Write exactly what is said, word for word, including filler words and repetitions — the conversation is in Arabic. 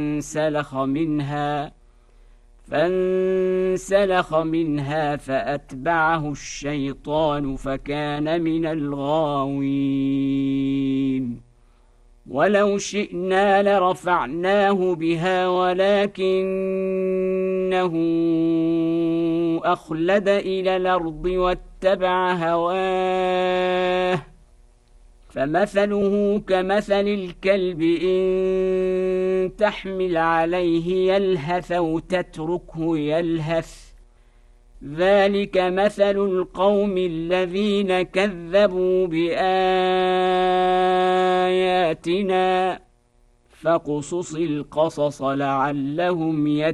فانسلخ منها فانسلخ منها فأتبعه الشيطان فكان من الغاوين ولو شئنا لرفعناه بها ولكنه أخلد إلى الأرض واتبع هواه فمثله كمثل الكلب إن تحمل عليه يلهث أو تتركه يلهث ذلك مثل القوم الذين كذبوا بآياتنا فاقصص القصص لعلهم يتقون